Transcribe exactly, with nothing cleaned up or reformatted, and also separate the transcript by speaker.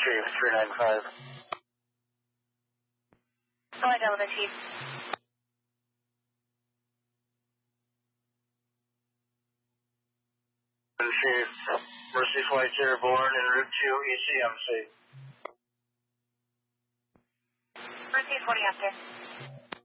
Speaker 1: Chief, three nine five.
Speaker 2: Go ahead, Element Chief.
Speaker 1: Chief, Mercy Flight Airborne en route to E C M C.
Speaker 2: Mercy forty after.